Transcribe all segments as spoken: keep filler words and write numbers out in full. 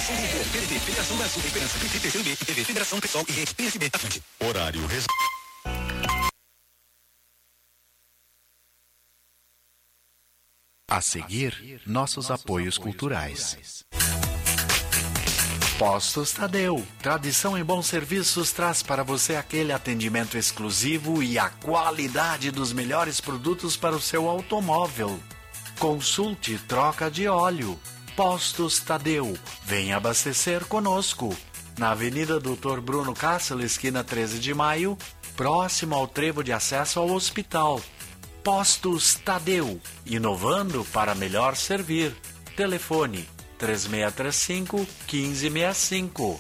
Federação Grupo, P L D, Federação Brasil da Esperança, P C B, T V, Federação Pessoal e Rede P S B, Atlante. Horário res... A seguir, nossos apoios culturais. Postos Tadeu. Tradição em bons serviços traz para você aquele atendimento exclusivo e a qualidade dos melhores produtos para o seu automóvel. Consulte troca de óleo. Postos Tadeu. Venha abastecer conosco. Na Avenida doutor Bruno Cássio, esquina treze de maio, próximo ao trevo de acesso ao hospital. Postos Tadeu. Inovando para melhor servir. Telefone três seis três cinco, um cinco seis cinco.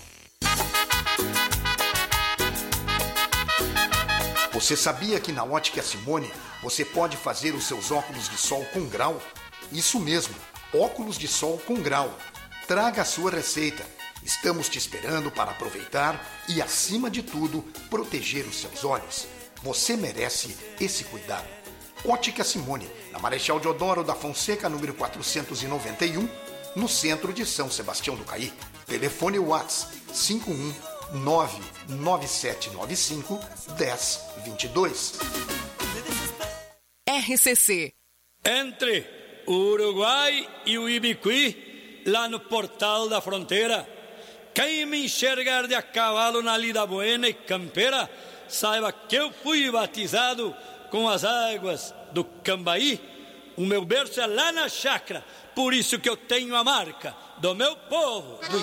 Você sabia que na Ótica Simone você pode fazer os seus óculos de sol com grau? Isso mesmo, óculos de sol com grau. Traga a sua receita. Estamos te esperando para aproveitar e, acima de tudo, proteger os seus olhos. Você merece esse cuidado. Ótica Simone, na Marechal Deodoro da Fonseca, número quatrocentos e noventa e um, no centro de São Sebastião do Caí. Telefone WhatsApp cinco um nove nove sete nove cinco um zero dois dois. R C C. Entre o Uruguai e o Ibiqui, lá no Portal da Fronteira. Quem me enxergar de a cavalo na lida buena e campeira, saiba que eu fui batizado com as águas do Cambaí. O meu berço é lá na chácara, por isso que eu tenho a marca do meu povo, do